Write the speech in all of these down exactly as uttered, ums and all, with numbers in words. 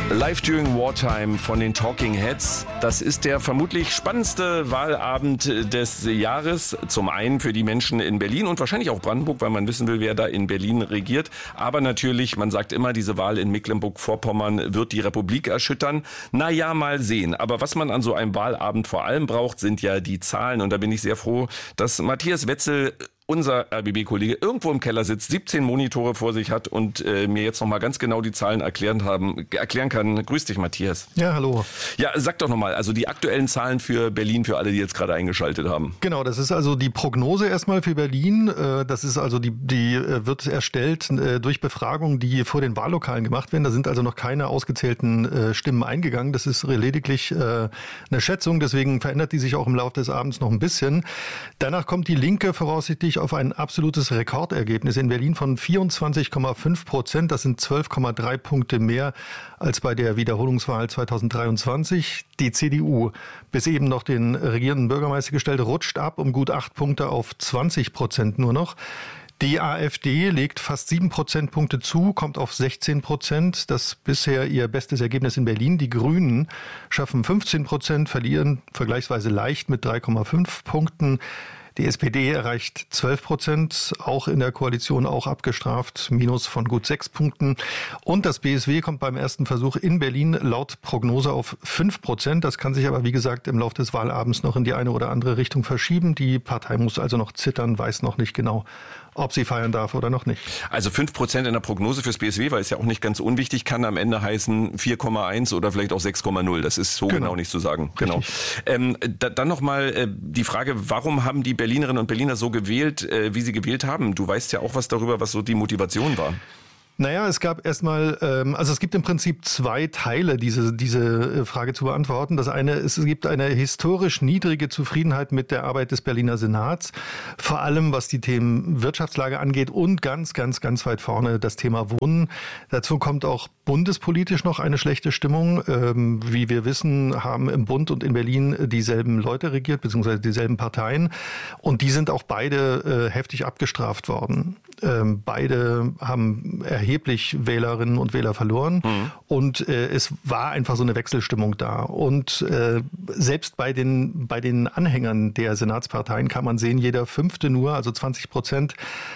Live During Wartime von den Talking Heads. Das ist der vermutlich spannendste Wahlabend des Jahres. Zum einen für die Menschen in Berlin und wahrscheinlich auch Brandenburg, weil man wissen will, wer da in Berlin regiert. Aber natürlich, man sagt immer, diese Wahl in Mecklenburg-Vorpommern wird die Republik erschüttern. Na ja, mal sehen. Aber was man an so einem Wahlabend vor allem braucht, sind ja die Zahlen. Und da bin ich sehr froh, dass Matthias Wetzel, unser R B B-Kollege, irgendwo im Keller sitzt, siebzehn Monitore vor sich hat und äh, mir jetzt nochmal ganz genau die Zahlen erklären, haben, erklären kann. Grüß dich, Matthias. Ja, hallo. Ja, sag doch nochmal, also die aktuellen Zahlen für Berlin, für alle, die jetzt gerade eingeschaltet haben. Genau, das ist also die Prognose erstmal für Berlin. Das ist also die, die wird erstellt durch Befragungen, die vor den Wahllokalen gemacht werden. Da sind also noch keine ausgezählten Stimmen eingegangen. Das ist lediglich eine Schätzung, deswegen verändert die sich auch im Laufe des Abends noch ein bisschen. Danach kommt die Linke voraussichtlich auf ein absolutes Rekordergebnis in Berlin von vierundzwanzig Komma fünf Prozent. Das sind zwölf Komma drei Punkte mehr als bei der Wiederholungswahl zweitausenddreiundzwanzig. Die C D U, bis eben noch den regierenden Bürgermeister gestellt, rutscht ab um gut acht Punkte auf zwanzig Prozent nur noch. Die AfD legt fast sieben Prozentpunkte zu, kommt auf sechzehn Prozent. Das bisher ihr bestes Ergebnis in Berlin. Die Grünen schaffen fünfzehn Prozent, verlieren vergleichsweise leicht mit drei Komma fünf Punkten. Die S P D erreicht zwölf Prozent, auch in der Koalition auch abgestraft, Minus von gut sechs Punkten. Und das B S W kommt beim ersten Versuch in Berlin laut Prognose auf fünf Prozent. Das kann sich aber, wie gesagt, im Laufe des Wahlabends noch in die eine oder andere Richtung verschieben. Die Partei muss also noch zittern, weiß noch nicht genau, ob sie feiern darf oder noch nicht. Also fünf Prozent in der Prognose fürs B S W, weil es ja auch nicht ganz unwichtig, kann am Ende heißen vier Komma eins oder vielleicht auch sechs Komma null. Das ist so genau, genau nicht zu sagen. Genau. Ähm, da, dann nochmal äh, die Frage, warum haben die Berlinerinnen und Berliner so gewählt, äh, wie sie gewählt haben? Du weißt ja auch was darüber, was so die Motivation war. Naja, es gab erstmal, ähm, also es gibt im Prinzip zwei Teile, diese, diese Frage zu beantworten. Das eine ist, es gibt eine historisch niedrige Zufriedenheit mit der Arbeit des Berliner Senats, vor allem was die Themen Wirtschaftslage angeht und ganz, ganz, ganz weit vorne das Thema Wohnen. Dazu kommt auch bundespolitisch noch eine schlechte Stimmung. Ähm, wie wir wissen, haben im Bund und in Berlin dieselben Leute regiert, beziehungsweise dieselben Parteien. Und die sind auch beide äh, heftig abgestraft worden. Ähm, beide haben erheblich Wählerinnen und Wähler verloren. Mhm. Und äh, es war einfach so eine Wechselstimmung da. Und äh, selbst bei den, bei den Anhängern der Senatsparteien kann man sehen, jeder Fünfte nur, also zwanzig Prozent,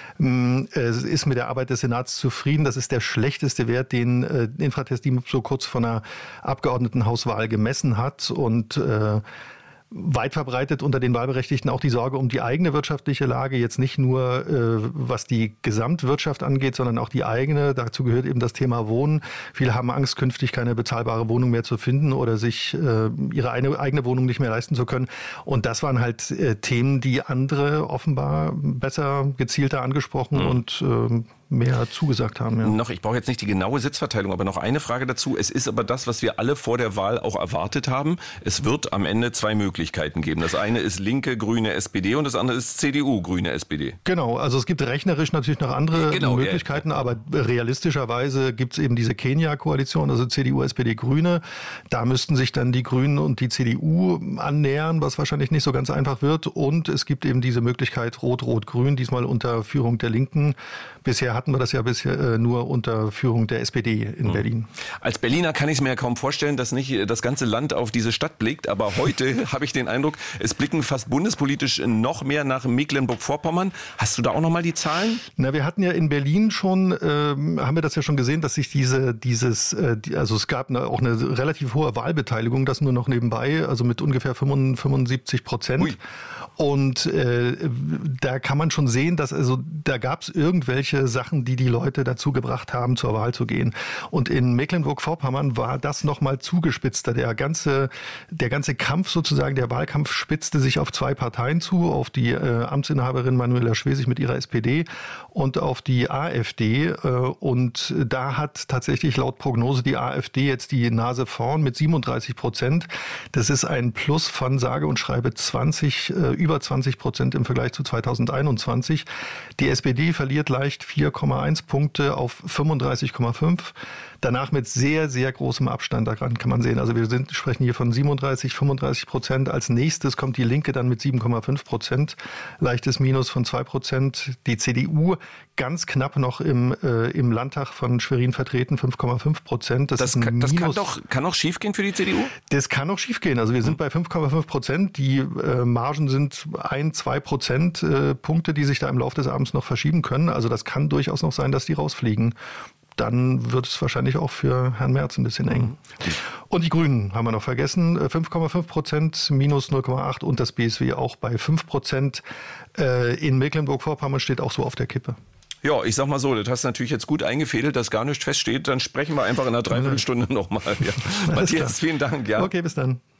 ist mit der Arbeit des Senats zufrieden. Das ist der schlechteste Wert, den äh, Infratest so kurz vor einer Abgeordnetenhauswahl gemessen hat. Und äh, weit verbreitet unter den Wahlberechtigten auch die Sorge um die eigene wirtschaftliche Lage, jetzt nicht nur äh, was die Gesamtwirtschaft angeht, sondern auch die eigene. Dazu gehört eben das Thema Wohnen. Viele haben Angst, künftig keine bezahlbare Wohnung mehr zu finden oder sich äh, ihre eine, eigene Wohnung nicht mehr leisten zu können. Und das waren halt äh, Themen, die andere offenbar besser, gezielter angesprochen mhm. und äh, mehr zugesagt haben. Ja. Noch, ich brauche jetzt nicht die genaue Sitzverteilung, aber noch eine Frage dazu. Es ist aber das, was wir alle vor der Wahl auch erwartet haben. Es wird am Ende zwei Möglichkeiten geben. Das eine ist Linke, Grüne, S P D und das andere ist C D U, Grüne, S P D. Genau, also es gibt rechnerisch natürlich noch andere genau, Möglichkeiten, ja. aber realistischerweise gibt es eben diese Kenia-Koalition, also C D U, S P D, Grüne. Da müssten sich dann die Grünen und die C D U annähern, was wahrscheinlich nicht so ganz einfach wird. Und es gibt eben diese Möglichkeit Rot-Rot-Grün, diesmal unter Führung der Linken. Bisher hatten wir das ja bisher nur unter Führung der S P D in mhm. Berlin. Als Berliner kann ich es mir ja kaum vorstellen, dass nicht das ganze Land auf diese Stadt blickt. Aber heute habe ich den Eindruck, es blicken fast bundespolitisch noch mehr nach Mecklenburg-Vorpommern. Hast du da auch noch mal die Zahlen? Na, wir hatten ja in Berlin schon, ähm, haben wir das ja schon gesehen, dass sich diese, dieses, äh, die, also es gab eine, auch eine relativ hohe Wahlbeteiligung, das nur noch nebenbei, also mit ungefähr fünfundsiebzig Prozent. Ui. Und äh, da kann man schon sehen, dass also da gab es irgendwelche Sachen, die die Leute dazu gebracht haben, zur Wahl zu gehen. Und in Mecklenburg-Vorpommern war das nochmal zugespitzter. Der ganze, der ganze Kampf sozusagen, der Wahlkampf spitzte sich auf zwei Parteien zu, auf die äh, Amtsinhaberin Manuela Schwesig mit ihrer S P D und auf die AfD. Äh, und da hat tatsächlich laut Prognose die AfD jetzt die Nase vorn mit siebenunddreißig Prozent. Das ist ein Plus von sage und schreibe zwanzig, äh, über zwanzig Prozent im Vergleich zu zweitausendeinundzwanzig. Die S P D verliert leicht vier Komma eins Punkte auf fünfunddreißig Komma fünf. Danach mit sehr, sehr großem Abstand, daran kann man sehen. Also wir sind, sprechen hier von siebenunddreißig, fünfunddreißig Prozent. Als nächstes kommt die Linke dann mit sieben Komma fünf Prozent. Leichtes Minus von zwei Prozent. Die C D U ganz knapp noch im, äh, im Landtag von Schwerin vertreten, fünf Komma fünf Prozent. Das, das, kann, das kann doch kann doch schief gehen für die C D U? Das kann auch schief gehen. Also wir sind bei fünf Komma fünf Prozent. Die äh, Margen sind ein, zwei Prozent äh, Punkte, die sich da im Laufe des Abends noch verschieben können. Also das kann durchaus noch sein, dass die rausfliegen. Dann wird es wahrscheinlich auch für Herrn Merz ein bisschen eng. Und die Grünen haben wir noch vergessen. fünf Komma fünf Prozent, minus null Komma acht und das B S W auch bei fünf Prozent. In Mecklenburg-Vorpommern steht auch so auf der Kippe. Ja, ich sag mal so, das hast du natürlich jetzt gut eingefädelt, dass gar nichts feststeht. Dann sprechen wir einfach in einer Dreiviertelstunde nochmal. Ja. Matthias, vielen Dank. Ja. Okay, bis dann.